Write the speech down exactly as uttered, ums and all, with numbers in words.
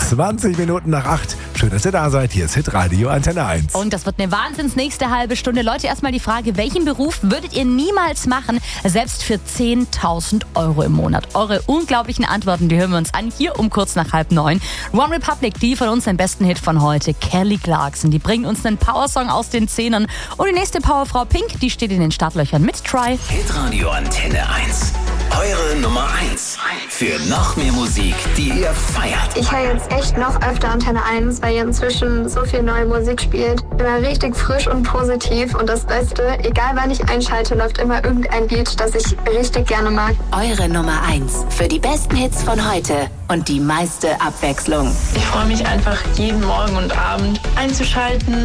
zwanzig Minuten nach acht. Schön, dass ihr da seid. Hier ist Hitradio Antenne eins. Und das wird eine wahnsinns nächste halbe Stunde. Leute, erstmal die Frage, welchen Beruf würdet ihr niemals machen, selbst für zehntausend Euro im Monat? Eure unglaublichen Antworten, die hören wir uns an, hier um kurz nach halb neun. One Republic, die von uns den besten Hit von heute, Kelly Clarkson, die bringen uns einen Powersong aus den Zehnern. Und die nächste Powerfrau Pink, die steht in den Startlöchern mit Try. Hitradio Antenne eins. Eure Nummer eins für noch mehr Musik, die ihr feiert. Ich höre jetzt echt noch öfter Antenne eins, weil ihr inzwischen so viel neue Musik spielt. Immer richtig frisch und positiv. Und das Beste, egal wann ich einschalte, läuft immer irgendein Lied, das ich richtig gerne mag. Eure Nummer eins für die besten Hits von heute und die meiste Abwechslung. Ich freue mich einfach jeden Morgen und Abend einzuschalten.